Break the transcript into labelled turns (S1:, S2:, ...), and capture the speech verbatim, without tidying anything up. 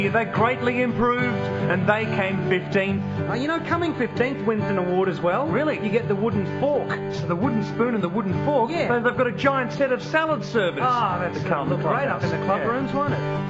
S1: They greatly improved, and they came fifteenth.
S2: Uh, you know, coming fifteenth wins an award as well.
S1: Really?
S2: You get the wooden fork.
S1: So the wooden spoon and the wooden fork.
S2: Yeah.
S1: So they've got a giant set of salad servers.
S2: Ah, that's
S1: to
S2: going
S1: come
S2: to look great
S1: clubhouse.
S2: up in the club
S1: Yeah.
S2: rooms, won't it?